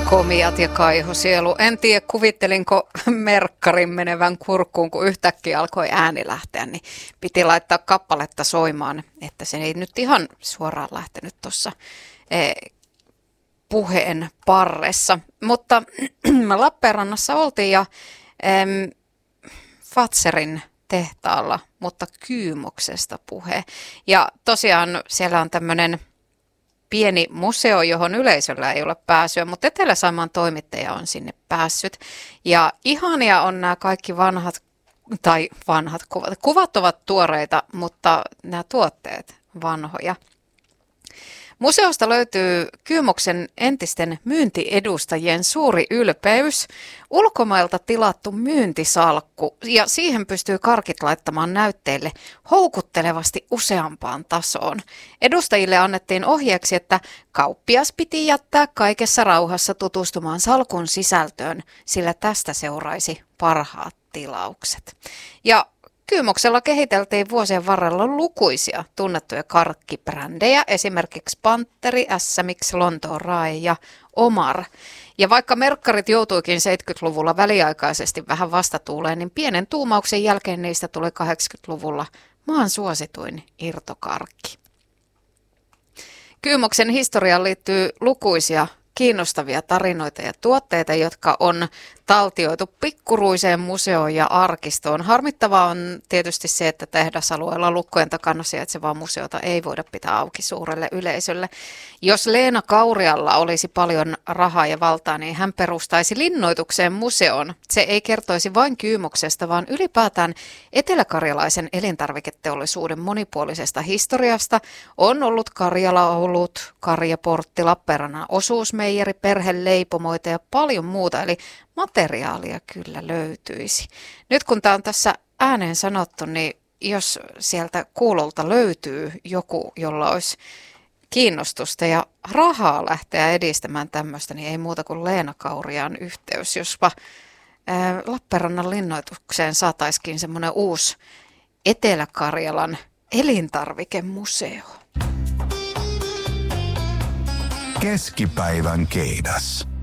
Komiat ja kaihosielu. En tiedä, kuvittelinko merkkarin menevän kurkkuun, kun yhtäkkiä alkoi ääni lähteä, niin piti laittaa kappaletta soimaan, että se ei nyt ihan suoraan lähtenyt tuossa puheen parressa. Mutta Lappeenrannassa oltiin ja Fazerin tehtaalla, mutta Kyymoksesta puhe. Ja tosiaan siellä on tämmöinen pieni museo, johon yleisöllä ei ole pääsyä, mutta Etelä-Saimaan toimittaja on sinne päässyt. Ja ihania on nämä kaikki vanhat kuvat. Kuvat ovat tuoreita, mutta nämä tuotteet vanhoja. Museosta löytyy Kyymoksen entisten myyntiedustajien suuri ylpeys, ulkomailta tilattu myyntisalkku, ja siihen pystyy karkit laittamaan näytteille houkuttelevasti useampaan tasoon. Edustajille annettiin ohjeeksi, että kauppias piti jättää kaikessa rauhassa tutustumaan salkun sisältöön, sillä tästä seuraisi parhaat tilaukset. Ja Kyymoksella kehiteltiin vuosien varrella lukuisia tunnettuja karkkibrändejä, esimerkiksi Pantteri, SMX, Lontoon Rae ja Omar. Ja vaikka merkkarit joutuikin 70-luvulla väliaikaisesti vähän vastatuuleen, niin pienen tuumauksen jälkeen niistä tuli 80-luvulla maan suosituin irtokarkki. Kyymoksen historiaan liittyy lukuisia kiinnostavia tarinoita ja tuotteita, jotka on taltioitu pikkuruiseen museoon ja arkistoon. Harmittavaa on tietysti se, että tehdasalueella lukkojen takana sijaitsevaa museota ei voida pitää auki suurelle yleisölle. Jos Leena Kaurialla olisi paljon rahaa ja valtaa, niin hän perustaisi linnoitukseen museon. Se ei kertoisi vain Kyymoksesta, vaan ylipäätään eteläkarjalaisen elintarviketeollisuuden monipuolisesta historiasta. On ollut Karjala-olut, Karjaportti, Lappeenrannan osuusmeijeri, perheleipomoita ja paljon muuta, eli materiaalia kyllä löytyisi. Nyt kun tämä on tässä ääneen sanottu, niin jos sieltä kuulolta löytyy joku, jolla olisi kiinnostusta ja rahaa lähteä edistämään tämmöistä, niin ei muuta kuin Leena Kauriaan yhteys. Jospa Lappeenrannan linnoitukseen saataisiin semmoinen uusi Etelä-Karjalan elintarvikemuseo. Keskipäivän keidas.